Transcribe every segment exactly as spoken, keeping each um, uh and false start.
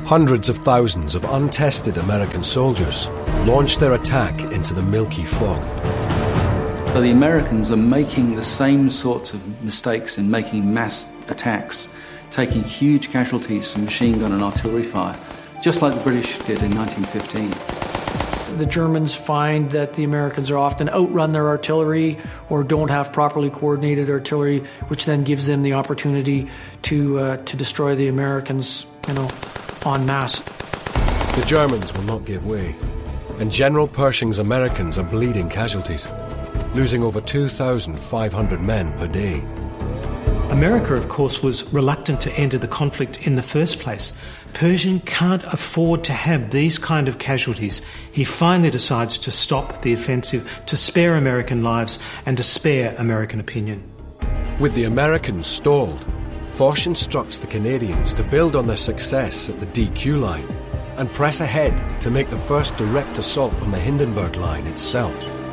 Hundreds of thousands of untested American soldiers launched their attack into the milky fog. So the Americans are making the same sorts of mistakes in making mass attacks, taking huge casualties from machine gun and artillery fire, just like the British did in nineteen fifteen. The Germans find that the Americans are often outrun their artillery or don't have properly coordinated artillery, which then gives them the opportunity to uh, to destroy the Americans, you know, en masse. The Germans will not give way, and General Pershing's Americans are bleeding casualties, losing over two thousand five hundred men per day. America, of course, was reluctant to enter the conflict in the first place. Pershing can't afford to have these kind of casualties. He finally decides to stop the offensive, to spare American lives and to spare American opinion. With the Americans stalled, Foch instructs the Canadians to build on their success at the D Q line and press ahead to make the first direct assault on the Hindenburg line itself.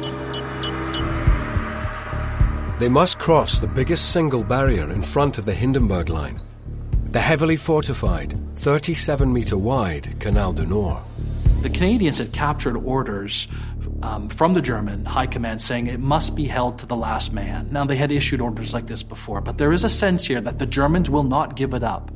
They must cross the biggest single barrier in front of the Hindenburg line, the heavily fortified, thirty-seven metre wide Canal du Nord. The Canadians had captured orders um, from the German high command saying it must be held to the last man. Now, they had issued orders like this before, but there is a sense here that the Germans will not give it up.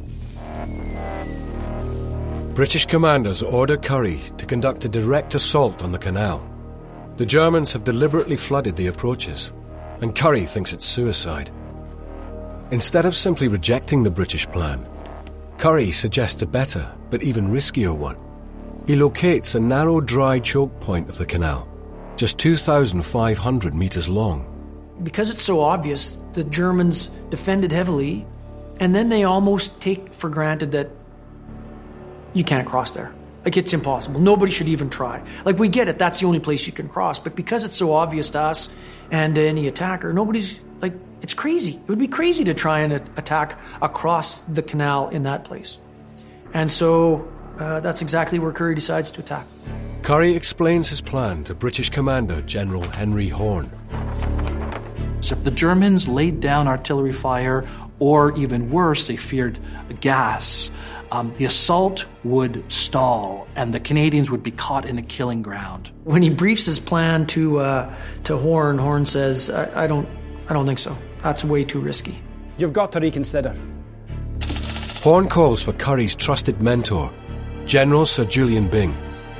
British commanders order Currie to conduct a direct assault on the canal. The Germans have deliberately flooded the approaches, and Currie thinks it's suicide. Instead of simply rejecting the British plan, Currie suggests a better, but even riskier one. He locates a narrow dry choke point of the canal, just two thousand five hundred metres long. Because it's so obvious, the Germans defended heavily, and then they almost take for granted that you can't cross there. Like, it's impossible. Nobody should even try. Like, we get it, that's the only place you can cross, but because it's so obvious to us and to any attacker, nobody's, like, it's crazy. It would be crazy to try and attack across the canal in that place. And so uh, that's exactly where Currie decides to attack. Currie explains his plan to British Commander General Henry Horne. So if the Germans laid down artillery fire, or even worse, they feared gas, um, the assault would stall and the Canadians would be caught in a killing ground. When he briefs his plan to uh, to Horne, Horne says, I, I don't I don't think so. That's way too risky. You've got to reconsider. Horne calls for Currie's trusted mentor, General Sir Julian Byng.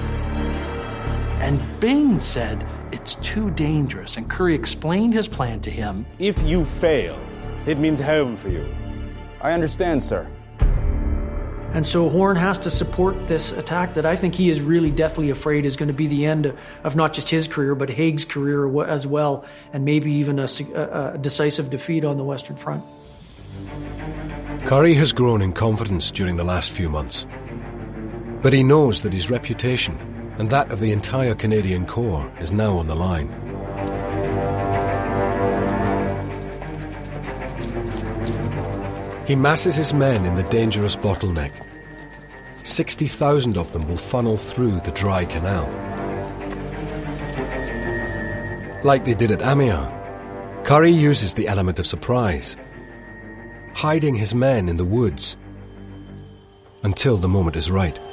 And Byng said, it's too dangerous, and Currie explained his plan to him. If you fail, it means home for you. I understand, sir. And so Horne has to support this attack that I think he is really deathly afraid is going to be the end of not just his career, but Haig's career as well, and maybe even a, a, a decisive defeat on the Western Front. Currie has grown in confidence during the last few months, but he knows that his reputation and that of the entire Canadian Corps is now on the line. He masses his men in the dangerous bottleneck. sixty thousand of them will funnel through the dry canal. Like they did at Amiens, Currie uses the element of surprise, hiding his men in the woods until the moment is right.